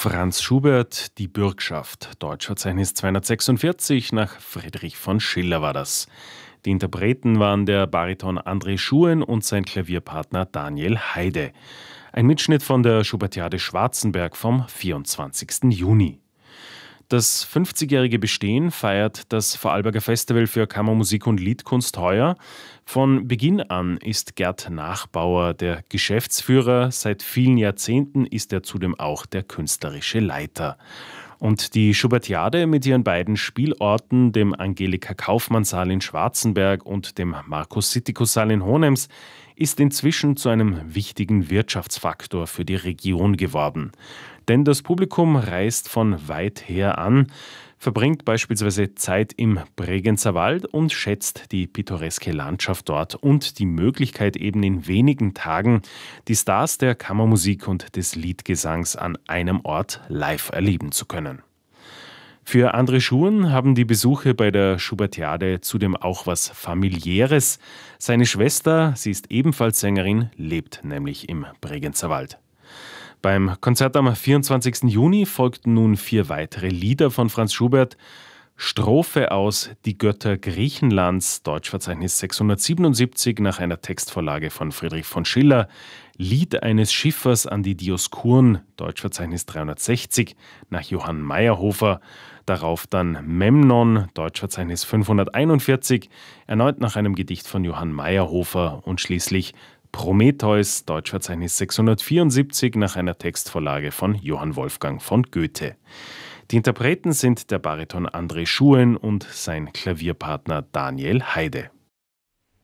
Franz Schubert, Die Bürgschaft, Deutschverzeichnis 246, nach Friedrich von Schiller war das. Die Interpreten waren der Bariton André Schuen und sein Klavierpartner Daniel Heide. Ein Mitschnitt von der Schubertiade Schwarzenberg vom 24. Juni. Das 50-jährige Bestehen feiert das Vorarlberger Festival für Kammermusik und Liedkunst heuer. Von Beginn an ist Gerd Nachbauer der Geschäftsführer. Seit vielen Jahrzehnten ist er zudem auch der künstlerische Leiter. Und die Schubertiade mit ihren beiden Spielorten, dem Angelika-Kaufmann-Saal in Schwarzenberg und dem Markus-Sittikus-Saal in Hohenems, ist inzwischen zu einem wichtigen Wirtschaftsfaktor für die Region geworden. Denn das Publikum reist von weit her an, verbringt beispielsweise Zeit im Bregenzer Wald und schätzt die pittoreske Landschaft dort und die Möglichkeit, eben in wenigen Tagen die Stars der Kammermusik und des Liedgesangs an einem Ort live erleben zu können. Für André Schuen haben die Besuche bei der Schubertiade zudem auch was Familiäres. Seine Schwester, sie ist ebenfalls Sängerin, lebt nämlich im Bregenzer Wald. Beim Konzert am 24. Juni folgten nun 4 weitere Lieder von Franz Schubert. Strophe aus Die Götter Griechenlands, Deutschverzeichnis 677 nach einer Textvorlage von Friedrich von Schiller. Lied eines Schiffers an die Dioskuren, Deutschverzeichnis 360 nach Johann Mayrhofer. Darauf dann Memnon, Deutschverzeichnis 541, erneut nach einem Gedicht von Johann Mayrhofer und schließlich Prometheus, Deutschverzeichnis 674 nach einer Textvorlage von Johann Wolfgang von Goethe. Die Interpreten sind der Bariton André Schuen und sein Klavierpartner Daniel Heide.